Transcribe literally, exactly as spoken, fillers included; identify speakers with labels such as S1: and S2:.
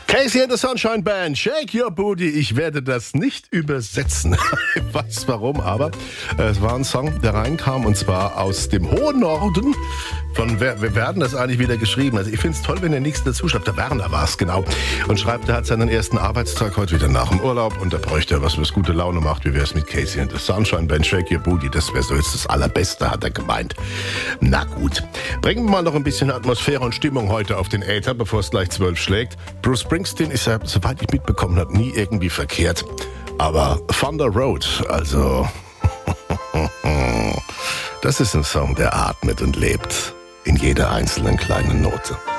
S1: Casey and the Sunshine Band, Shake Your Booty. Ich werde das nicht übersetzen. Ich weiß warum, aber es war ein Song, der reinkam, und zwar aus dem hohen Norden. Von wer, wir werden das eigentlich wieder geschrieben. Also ich finde es toll, wenn der Nächste dazu schreibt. Der Werner war es, genau. Und schreibt, er hat seinen ersten Arbeitstag heute wieder nach dem Urlaub und da bräuchte er was, was gute Laune macht. Wie wäre es mit Casey and the Sunshine Band, Shake Your Booty? Das wäre so jetzt das Allerbeste, hat er gemeint. Na gut. Bringen wir mal noch ein bisschen Atmosphäre und Stimmung heute auf den Äther, bevor es gleich zwölf schlägt. Bruce Springsteen ist ja, soweit ich mitbekommen habe, nie irgendwie verkehrt. Aber Thunder Road, also das ist ein Song, der atmet und lebt in jeder einzelnen kleinen Note.